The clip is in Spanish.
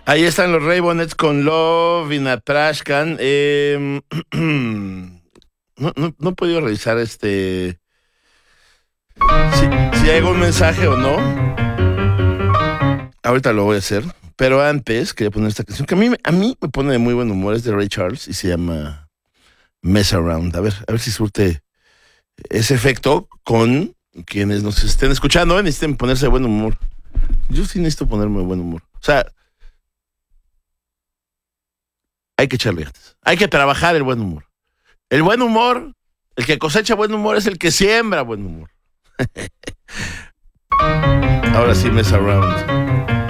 Ahí están los Raybonets con Love in a Trash Can. No he podido revisar si hay algún mensaje o no. Ahorita lo voy a hacer. Pero antes quería poner esta canción que a mí me pone de muy buen humor. Es de Ray Charles y se llama Mess Around. A ver si surte ese efecto con quienes nos estén escuchando. Necesiten ponerse de buen humor. Yo sí necesito ponerme de buen humor. O sea, hay que echarle ganas. Hay que trabajar el buen humor. El buen humor, el que cosecha buen humor es el que siembra buen humor. Ahora sí, Mess Around.